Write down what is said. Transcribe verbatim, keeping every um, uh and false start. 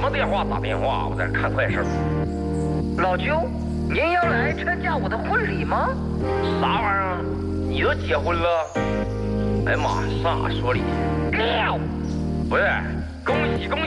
么电话打电话？我在这看快事。 老舅，您要来参加我的婚礼吗？ 啥玩意儿？你都结婚了？哎呀妈，上哪说理去？ 六， 不是，恭喜恭喜！